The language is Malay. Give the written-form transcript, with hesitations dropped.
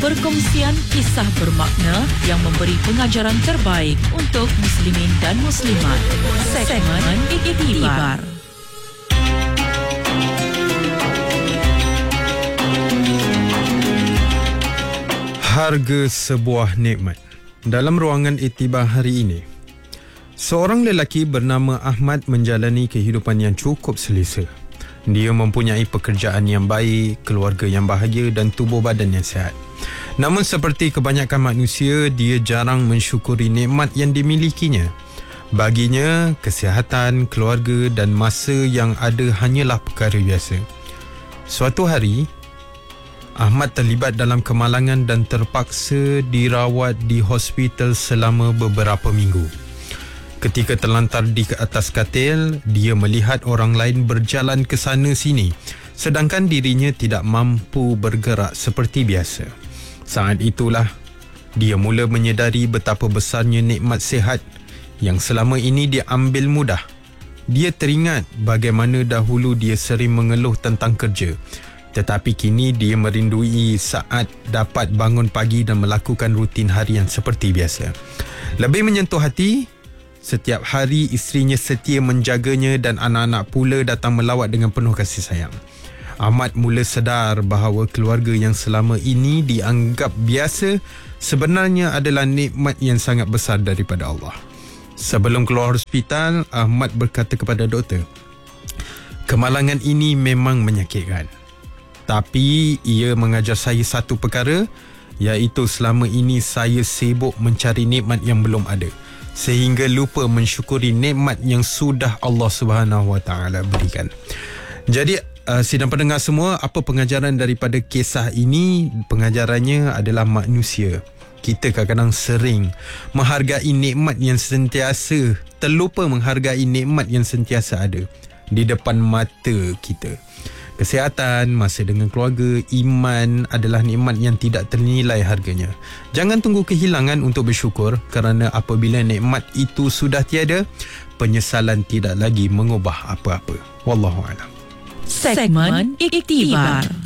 perkongsian kisah bermakna yang memberi pengajaran terbaik untuk muslimin dan muslimat. Segmen Iktibar. Harga sebuah nikmat. Dalam ruangan Iktibar hari ini, seorang lelaki bernama Ahmad menjalani kehidupan yang cukup selesa. Dia mempunyai pekerjaan yang baik, keluarga yang bahagia dan tubuh badan yang sihat. Namun seperti kebanyakan manusia, dia jarang mensyukuri nikmat yang dimilikinya. Baginya, kesihatan, keluarga dan masa yang ada hanyalah perkara biasa. Suatu hari, Ahmad terlibat dalam kemalangan dan terpaksa dirawat di hospital selama beberapa minggu. Ketika terlantar di atas katil, dia melihat orang lain berjalan ke sana sini, sedangkan dirinya tidak mampu bergerak seperti biasa. Saat itulah, dia mula menyedari betapa besarnya nikmat sihat yang selama ini dia ambil mudah. Dia teringat bagaimana dahulu dia sering mengeluh tentang kerja. Tetapi kini dia merindui saat dapat bangun pagi dan melakukan rutin harian seperti biasa. Lebih menyentuh hati, setiap hari isterinya setia menjaganya dan anak-anak pula datang melawat dengan penuh kasih sayang. Ahmad mula sedar bahawa keluarga yang selama ini dianggap biasa sebenarnya adalah nikmat yang sangat besar daripada Allah. Sebelum keluar hospital, Ahmad berkata kepada doktor, "Kemalangan ini memang menyakitkan. Tapi ia mengajar saya satu perkara, iaitu selama ini saya sibuk mencari nikmat yang belum ada, sehingga lupa mensyukuri nikmat yang sudah Allah Subhanahu Wa Taala berikan." Jadi sidang pendengar semua, apa pengajaran daripada kisah ini? Pengajarannya adalah manusia, kita kadang-kadang sering menghargai nikmat yang sentiasa, terlupa menghargai nikmat yang sentiasa ada di depan mata kita. Kesihatan, masa dengan keluarga, iman adalah nikmat yang tidak ternilai harganya. Jangan tunggu kehilangan untuk bersyukur, kerana apabila nikmat itu sudah tiada, penyesalan tidak lagi mengubah apa-apa. Wallahu a'lam. Segmen Iktibar.